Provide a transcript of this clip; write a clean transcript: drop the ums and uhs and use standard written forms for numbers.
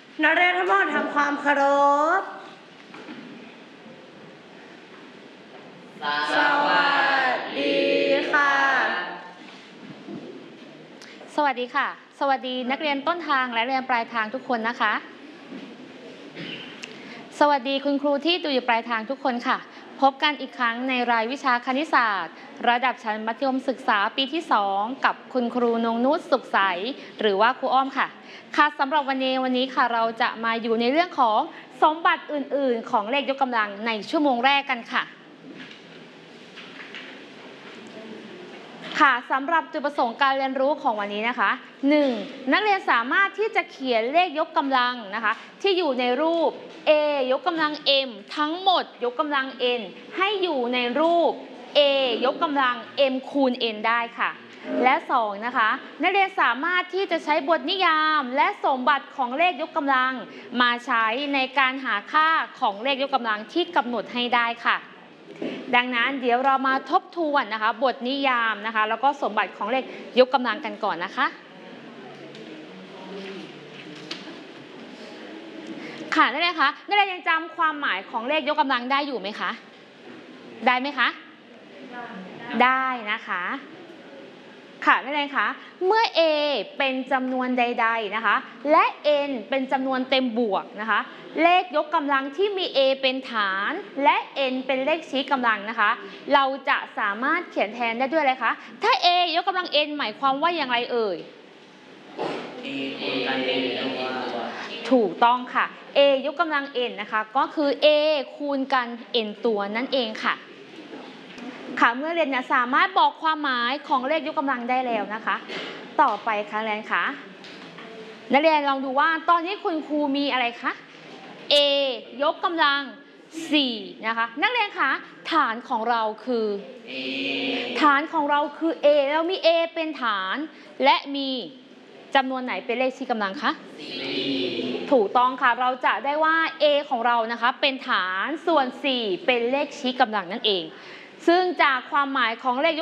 นักเรียนทั้งหมดทำความเคารพสวัสดีค่ะสวัสดีค่ะสวัสดีนักเรียนต้นทางและเรียนปลายทางทุกคนนะคะสวัสดีคุณครูที่ดูอยู่ปลายทางทุกคนค่ะพบกันอีกครั้งในรายวิชาคณิตศาสตร์ระดับชั้นมัธยมศึกษาปีที่2กับคุณครูนงนุชสุขใสหรือว่าครูอ้อมค่ะสำหรับวันนี้ค่ะเราจะมาอยู่ในเรื่องของสมบัติอื่นๆของเลขยกกำลังในชั่วโมงแรกกันค่ะสำหรับจุดประสงค์การเรียนรู้ของวันนี้นะคะ 1. นักเรียนสามารถที่จะเขียนเลขยกกำลังนะคะที่อยู่ในรูป a ยกกำลัง m ทั้งหมดยกกำลัง n ให้อยู่ในรูป a ยกกำลัง m คูณ n ได้ค่ะและ 2. นะคะนักเรียนสามารถที่จะใช้บทนิยามและสมบัติของเลขยกกำลังมาใช้ในการหาค่าของเลขยกกำลังที่กำหนดให้ได้ค่ะดังนั้นเดี๋ยวเรามาทบทวนนะคะบทนิยามนะคะแล้วก็สมบัติของเลขยกกำลังกันก่อนนะคะนักเรียนคะนักเรียนยังจำความหมายของเลขยกกำลังได้อยู่ไหมคะได้ไหมคะได้นะคะนักเรียนคะเมื่อ a เป็นจำนวนใดๆนะคะและ n เป็นจำนวนเต็มบวกนะคะเลขยกกำลังที่มี a เป็นฐานและ n เป็นเลขชี้กำลังนะคะเราจะสามารถเขียนแทนได้ด้วยอะไรคะถ้า a ยกกำลัง n หมายความว่าอย่างไรเอ่ย a คูณกัน n ถูกต้องค่ะ a ยกกำลัง n นะคะก็คือ a คูณกัน n ตัวนั่นเองค่ะเมื่อเรียนสามารถบอกความหมายของเลขยกกำลังได้แล้วนะคะต่อไปค่ะนักเรียนคะนักเรียนลองดูว่าตอนนี้คุณครูมีอะไรคะ a ยกกำลัง4นะคะนักเรียนคะฐานของเราคือ a ฐานของเราคือ a แล้วมี a เป็นฐานและมีจำนวนไหนเป็นเลขชี้กำลังคะ4ถูกต้องค่ะเราจะได้ว่า a ของเรานะคะเป็นฐานส่วน4เป็นเลขชี้กำลังนั่นเองซึ่งจากความหมายของเลข